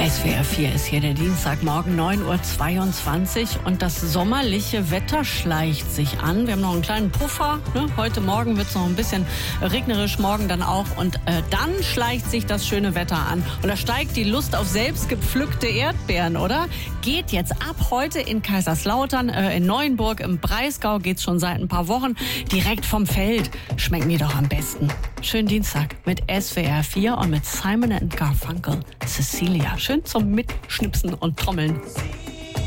SWR 4 ist hier der Dienstagmorgen, 9:22 Uhr und das sommerliche Wetter schleicht sich an. Wir haben noch einen kleinen Puffer. Ne? Heute Morgen wird es noch ein bisschen regnerisch, morgen dann auch. Und dann schleicht sich das schöne Wetter an. Und da steigt die Lust auf selbst gepflückte Erdbeeren, oder? Geht jetzt ab heute in Kaiserslautern, in Neuenburg, im Breisgau geht's schon seit ein paar Wochen. Direkt vom Feld schmecken die doch am besten. Schönen Dienstag mit SWR 4 und mit Simon & Garfunkel. Cecilia. Schön zum Mitschnipsen und Trommeln.